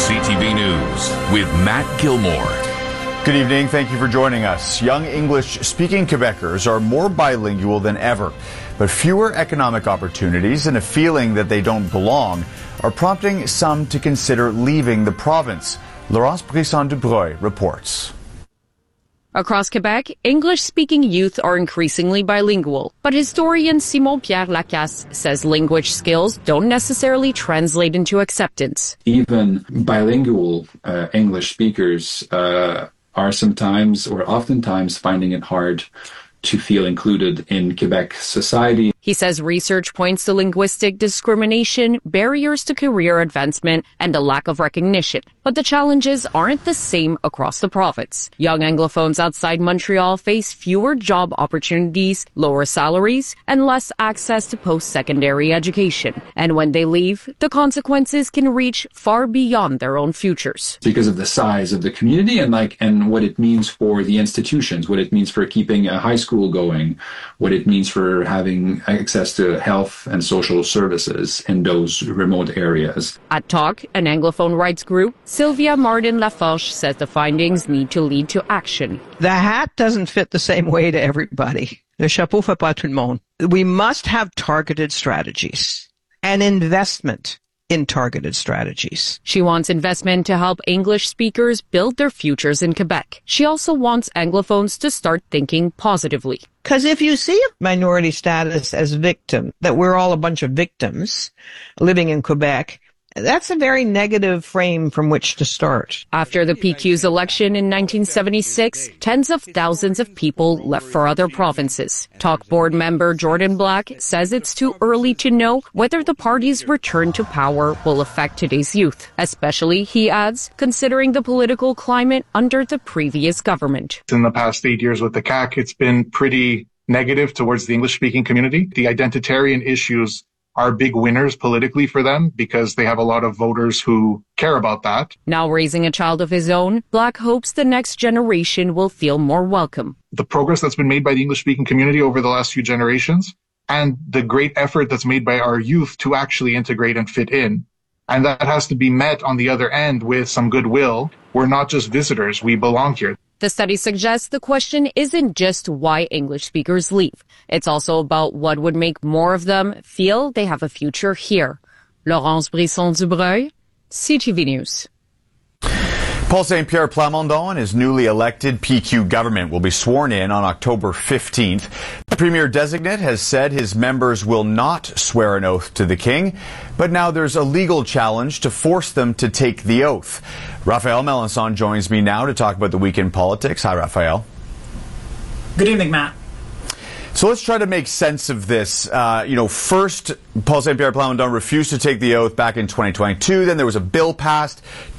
CTV News with Matt Gilmore. Good evening. Thank you for joining us. Young English-speaking Quebecers are more bilingual than ever, but fewer economic opportunities and a feeling that they don't belong are prompting some to consider leaving the province. Laurence Brisson-Dubreuil reports. Across Quebec, English-speaking youth are increasingly bilingual, but historian Simon-Pierre Lacasse says language skills don't necessarily translate into acceptance. Even bilingual English speakers are sometimes or oftentimes finding it hard to feel included in Quebec society. He says research points to linguistic discrimination, barriers to career advancement, and a lack of recognition. But the challenges aren't the same across the province. Young Anglophones outside Montreal face fewer job opportunities, lower salaries, and less access to post-secondary education. And when they leave, the consequences can reach far beyond their own futures. Because of the size of the community and what it means for the institutions, what it means for keeping a high school going, what it means for having access to health and social services in those remote areas. At Talk, an Anglophone rights group, Sylvia Martin-Laforge says the findings need to lead to action. The hat doesn't fit the same way to everybody. Le chapeau fait pas tout le monde. We must have targeted strategies and investment in targeted strategies. She wants investment to help English speakers build their futures in Quebec. She also wants Anglophones to start thinking positively. Because if you see a minority status as victim, that we're all a bunch of victims living in Quebec, that's a very negative frame from which to start. After the PQ's election in 1976, tens of thousands of people left for other provinces. Talk board member Jordan Black says it's too early to know whether the party's return to power will affect today's youth, especially, he adds, considering the political climate under the previous government. In the past 8 years with the CAQ, it's been pretty negative towards the English-speaking community. The identitarian issues are big winners politically for them because they have a lot of voters who care about that. Now raising a child of his own, Black hopes the next generation will feel more welcome. The progress that's been made by the English-speaking community over the last few generations and the great effort that's made by our youth to actually integrate and fit in. And that has to be met on the other end with some goodwill. We're not just visitors, we belong here. The study suggests the question isn't just why English speakers leave. It's also about what would make more of them feel they have a future here. Laurence Brisson-Dubreuil, CTV News. Paul Saint-Pierre Plamondon and his newly elected PQ government will be sworn in on October 15th. The Premier-designate has said his members will not swear an oath to the King, but now there's a legal challenge to force them to take the oath. Raphael Melanson joins me now to talk about the week in politics. Hi, Raphael. Good evening, Matt. So let's try to make sense of this. First, Paul Saint-Pierre Plamondon refused to take the oath back in 2022. Then there was a bill passed